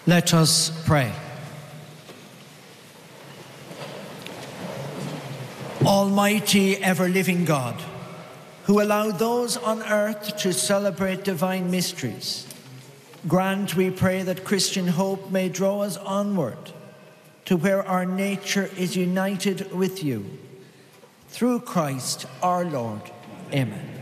Let us pray. Almighty, ever-living God, who allow those on earth to celebrate divine mysteries, grant, we pray, that Christian hope may draw us onward to where our nature is united with you. Through Christ our Lord. Amen.